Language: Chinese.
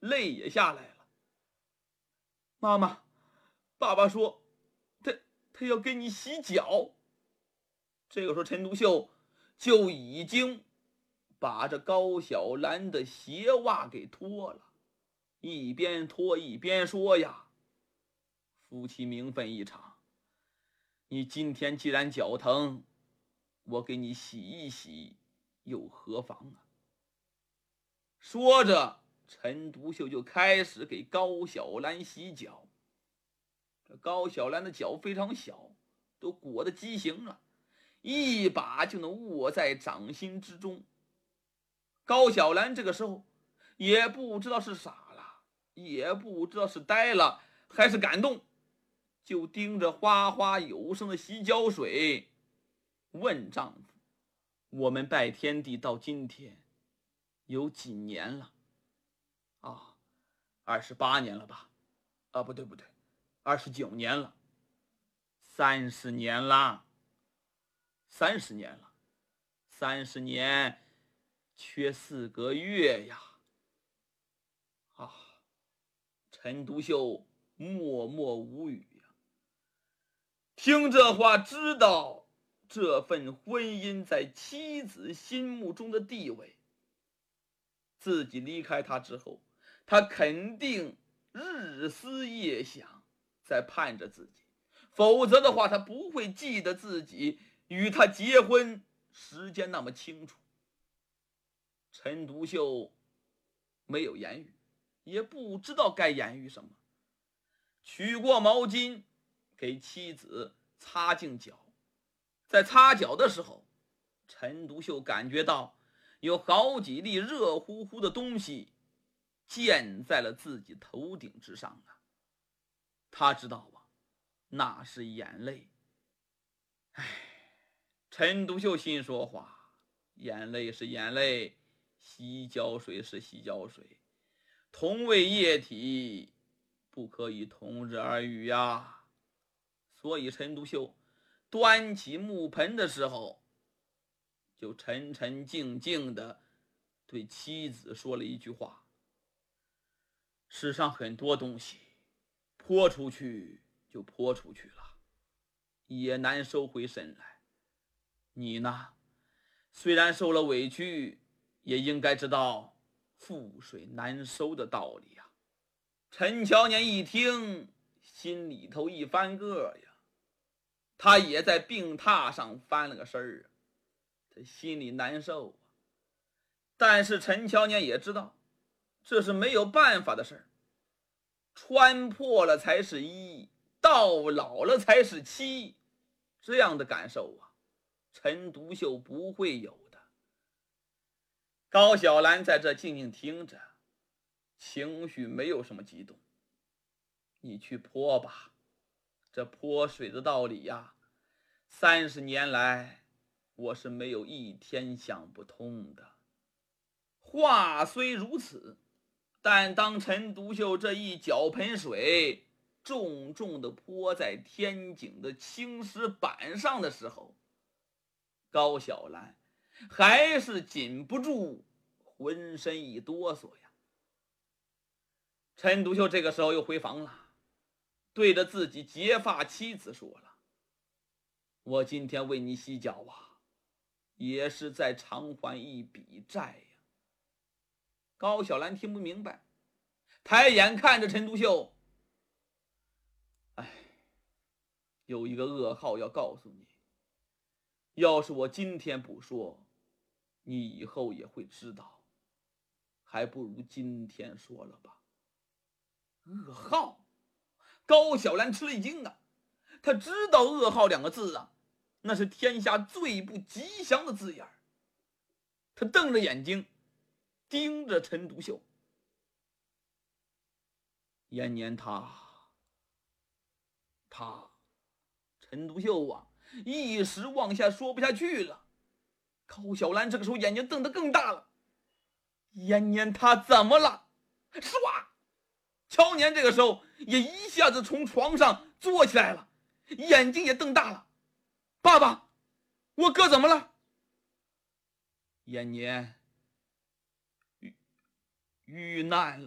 泪也下来了。妈妈，爸爸说他要给你洗脚。这个时候陈独秀就已经把这高小兰的鞋袜给脱了，一边脱一边说呀，夫妻名分一场，你今天既然脚疼，我给你洗一洗又何妨啊。说着陈独秀就开始给高小兰洗脚。这高小兰的脚非常小，都裹得畸形了，一把就能握在掌心之中。高小兰这个时候也不知道是傻了，也不知道是呆了还是感动，就盯着哗哗有声的洗脚水问丈夫，我们拜天地到今天有几年了啊？28年了吧？不对，29年了，30年了，30年了，30年缺4个月呀！陈独秀默默无语呀。听这话，知道这份婚姻在妻子心目中的地位。自己离开他之后，他肯定日思夜想，在盼着自己，否则的话他不会记得自己与他结婚时间那么清楚。陈独秀没有言语，也不知道该言语什么，取过毛巾给妻子擦净脚。在擦脚的时候，陈独秀感觉到有好几粒热乎乎的东西溅在了自己头顶之上啊。他知道啊，那是眼泪。陈独秀心说话，眼泪是眼泪，洗脚水是洗脚水，同为液体，不可以同日而语呀。所以陈独秀端起木盆的时候，就沉沉静静地对妻子说了一句话，世上很多东西泼出去就泼出去了，也难收回身来。你呢，虽然受了委屈，也应该知道覆水难收的道理呀。陈乔年一听，心里头一翻个呀，他也在病榻上翻了个身儿，他心里难受啊。但是陈乔年也知道这是没有办法的事儿，穿破了才是衣，到老了才是妻，这样的感受啊，陈独秀不会有的。高小兰在这静静听着，情绪没有什么激动。你去泼吧，这泼水的道理呀，30年来我是没有一天想不通的。话虽如此，但当陈独秀这一脚盆水重重地泼在天井的青石板上的时候，高小兰还是禁不住浑身一哆嗦呀。陈独秀这个时候又回房了，对着自己结发妻子说了，我今天为你洗脚啊，也是在偿还一笔债呀。高小兰听不明白，抬眼看着陈独秀，有一个噩耗要告诉你，要是我今天不说，你以后也会知道，还不如今天说了吧。噩耗？高小兰吃了一惊啊，他知道噩耗2个字啊，那是天下最不吉祥的字眼。他瞪着眼睛盯着陈独秀。延年陈独秀啊，一时往下说不下去了。高小兰这个时候眼睛瞪得更大了。延年他怎么了？唰！乔年这个时候也一下子从床上坐起来了，眼睛也瞪大了。爸爸，我哥怎么了？延年遇难了。